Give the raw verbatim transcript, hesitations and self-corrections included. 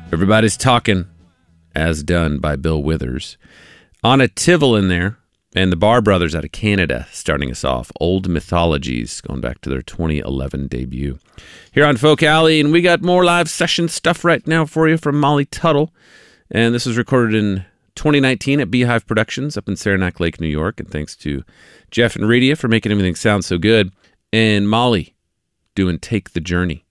Everybody's Talking, as done by Bill Withers. Anna Tivel in there, and the Barr Brothers out of Canada starting us off. Old Mythologies, going back to their twenty eleven debut. Here on Folk Alley, and we got more live session stuff right now for you from Molly Tuttle. And this was recorded in twenty nineteen at Beehive Productions up in Saranac Lake, New York. And thanks to Jeff and Radia for making everything sound so good. And Molly doing Take the Journey.